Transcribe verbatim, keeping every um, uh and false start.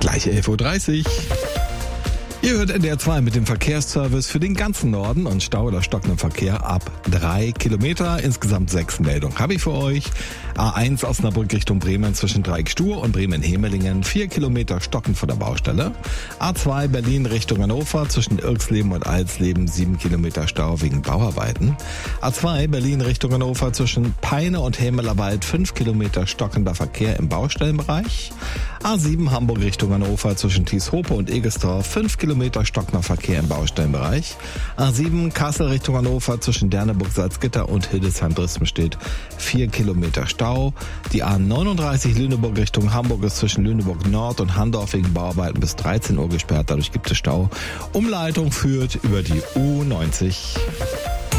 Gleich elf Uhr dreißig. Ihr hört N D R zwei mit dem Verkehrsservice für den ganzen Norden und Stau oder stockenden Verkehr ab drei Kilometer. Insgesamt sechs Meldungen habe ich für euch. A eins Osnabrück Richtung Bremen zwischen Dreieckstuhr und Bremen-Hemelingen. vier Kilometer stocken vor der Baustelle. A zwei Berlin Richtung Hannover zwischen Irksleben und Alsleben. sieben Kilometer Stau wegen Bauarbeiten. A zwei Berlin Richtung Hannover zwischen Peine und Hämelerwald. fünf Kilometer stockender Verkehr im Baustellenbereich. A sieben Hamburg Richtung Hannover zwischen Thieshope und Egestorf. fünf Kilometer stockender Verkehr im Baustellenbereich. A sieben Kassel Richtung Hannover zwischen Derneburg, Salzgitter und Hildesheim-Dresdenstedt. vier Kilometer Stau. Die A neununddreißig Lüneburg Richtung Hamburg ist zwischen Lüneburg Nord und Handorf wegen Bauarbeiten bis dreizehn Uhr gesperrt. Dadurch gibt es Stau. Umleitung führt über die U neunzig.